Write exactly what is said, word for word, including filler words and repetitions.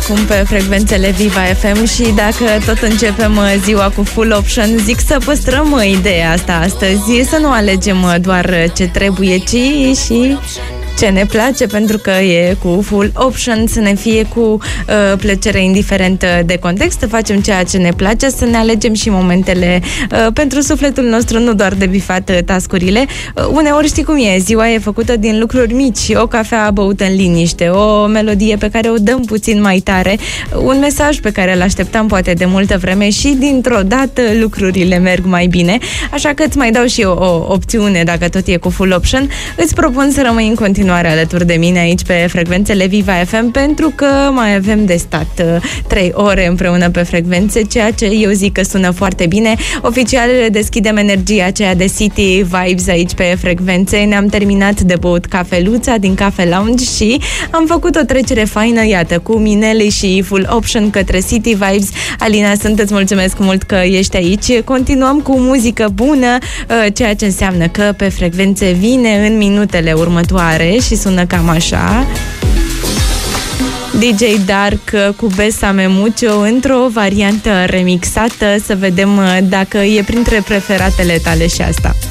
Parfum pe frecvențele Viva F M și dacă tot începem ziua cu full option, zic să păstrăm ideea asta astăzi, să nu alegem doar ce trebuie, ci și ce ne place, pentru că e cu full option, să ne fie cu uh, plăcere indiferent de context, să facem ceea ce ne place, să ne alegem și momentele uh, pentru sufletul nostru, nu doar de bifat tascurile. Uh, uneori știi cum e, ziua e făcută din lucruri mici, o cafea băută în liniște, o melodie pe care o dăm puțin mai tare, un mesaj pe care îl așteptam poate de multă vreme și dintr-o dată lucrurile merg mai bine, așa că îți mai dau și eu o opțiune dacă tot e cu full option. Îți propun să rămâi în continuare alături de mine aici pe frecvențele Viva F M, pentru că mai avem de stat trei ore împreună pe frecvențe, ceea ce eu zic că sună foarte bine. Oficial deschidem energia aceea de City Vibes aici pe frecvențe. Ne-am terminat de băut cafeluța din Cafe Lounge și am făcut o trecere faină, iată, cu Mineli și full option către City Vibes. Alina, sunt, îți mulțumesc mult că ești aici. Continuăm cu muzică bună, ceea ce înseamnă că pe frecvențe vine în minutele următoare și sună cam așa: D J Dark cu Besame Mucho într-o variantă remixată. Să vedem dacă e printre preferatele tale și asta.